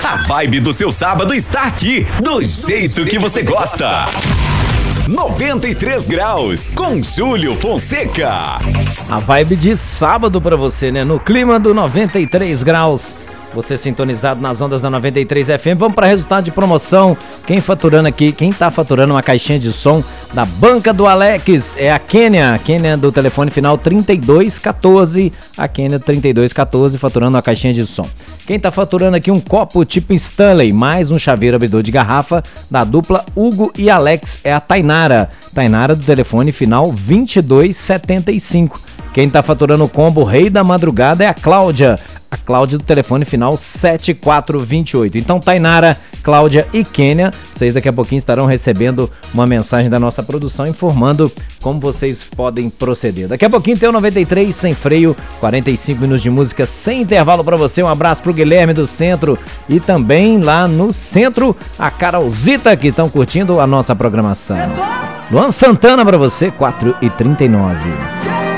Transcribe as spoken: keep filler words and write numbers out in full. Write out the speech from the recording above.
A vibe do seu sábado está aqui, do jeito que você gosta. noventa e três graus, com Júlio Fonseca. A vibe de sábado pra você, né? No clima do noventa e três graus. Você sintonizado nas ondas da noventa e três F M. Vamos para resultado de promoção. Quem faturando aqui, quem tá faturando uma caixinha de som da banca do Alex é a Kênia. A Kênia do telefone final trinta e dois quatorze. A Kênia trinta e dois quatorze faturando uma caixinha de som. Quem tá faturando aqui um copo tipo Stanley, mais um chaveiro abridor de garrafa da dupla Hugo e Alex é a Tainara. Tainara do telefone final vinte e dois setenta e cinco. Quem tá faturando o combo Rei da Madrugada é a Cláudia. A Cláudia do telefone final setenta e quatro vinte e oito. Então, Tainara, Cláudia e Kênia, vocês daqui a pouquinho estarão recebendo uma mensagem da nossa produção informando como vocês podem proceder. Daqui a pouquinho tem o noventa e três Sem Freio, quarenta e cinco minutos de música sem intervalo para você. Um abraço pro Guilherme do Centro e também lá no Centro, a Carolzita, que estão curtindo a nossa programação. Luan Santana para você, quatro e trinta e nove.